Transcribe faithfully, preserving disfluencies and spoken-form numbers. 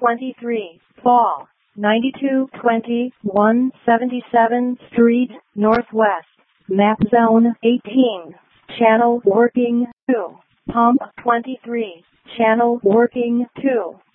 twenty-three, Fall, ninety-two twenty, one seventy-seventh Street, Northwest, Map Zone eighteen, Channel working two, Pump twenty-three, Channel working two.